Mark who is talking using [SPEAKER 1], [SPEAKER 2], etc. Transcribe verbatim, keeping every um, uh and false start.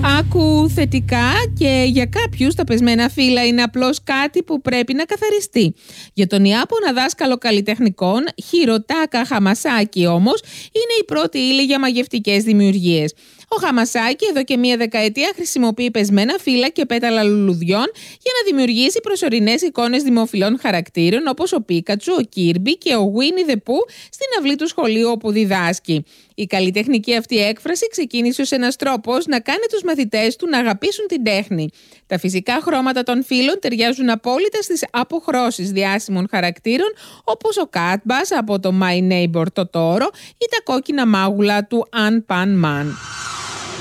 [SPEAKER 1] Άκου θετικά και για κάποιους τα πεσμένα φύλλα είναι απλώς κάτι που πρέπει να καθαριστεί. Για τον Ιάπωνα δάσκαλο καλλιτεχνικών, Χιροτάκα Χαμασάκη όμως, είναι η πρώτη ύλη για μαγευτικές δημιουργίες. Ο Χαμασάκη εδώ και μία δεκαετία χρησιμοποιεί πεσμένα φύλλα και πέταλα λουλουδιών για να δημιουργήσει προσωρινές εικόνες δημοφιλών χαρακτήρων όπως ο Πίκατσου, ο Κίρμπι και ο Γουίνι Δε Πού στην αυλή του σχολείου όπου διδάσκει. Η καλλιτεχνική αυτή έκφραση ξεκίνησε ως ένας τρόπος να κάνει τους μαθητές του να αγαπήσουν την τέχνη. Τα φυσικά χρώματα των φύλων ταιριάζουν απόλυτα στις αποχρώσεις διάσημων χαρακτήρων όπως ο Κάτμπας από το My Neighbor Totoro ή τα κόκκινα μάγουλα του Αν Παν Μαν.